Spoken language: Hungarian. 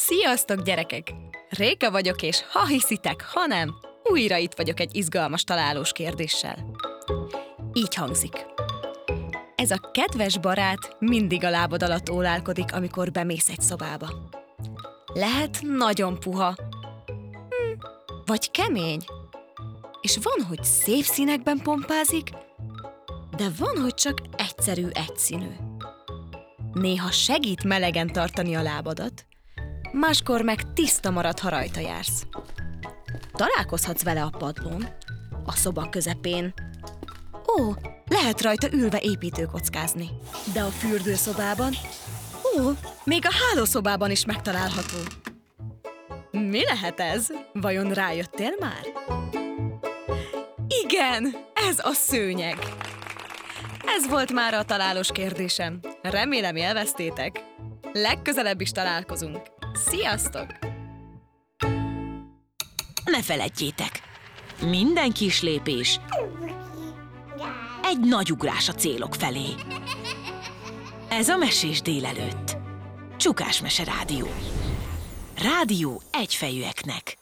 Sziasztok, gyerekek! Réka vagyok, és ha hiszitek, ha nem, újra itt vagyok egy izgalmas találós kérdéssel. Így hangzik. Ez a kedves barát mindig a lábad alatt ólálkodik, amikor bemész egy szobába. Lehet nagyon puha, vagy kemény. És van, hogy szép színekben pompázik, de van, hogy csak egyszerű, egyszínű. Néha segít melegen tartani a lábadat, máskor meg tiszta marad, ha rajta jársz. Találkozhatsz vele a padlón, a szoba közepén. Ó, lehet rajta ülve építőkockázni. De a fürdőszobában, még a hálószobában is megtalálható. Mi lehet ez? Vajon rájöttél már? Igen, ez a szőnyeg. Ez volt már a találós kérdésem. Remélem élveztétek. Legközelebb is találkozunk. Sziasztok! Ne feledjétek! Minden kis lépés egy nagy ugrás a célok felé. Ez a Mesés délelőtt. Csukás Mese Rádió. Rádió egyfejűeknek.